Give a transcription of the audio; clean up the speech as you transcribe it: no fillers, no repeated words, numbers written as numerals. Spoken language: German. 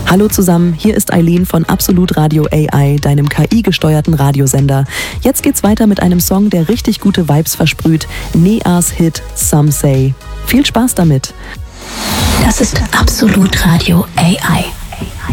Hallo zusammen, hier ist Eileen von Absolut Radio AI, deinem KI-gesteuerten Radiosender. Jetzt geht's weiter mit einem Song, der richtig gute Vibes versprüht. Neas Hit Some Say. Viel Spaß damit. Das ist Absolut Radio AI.